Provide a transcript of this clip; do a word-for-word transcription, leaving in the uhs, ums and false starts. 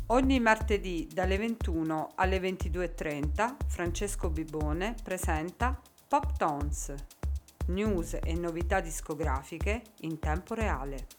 Ogni martedì dalle ventuno alle ventidue e trenta Francesco Bibone presenta Pop Tones, news e novità discografiche in tempo reale.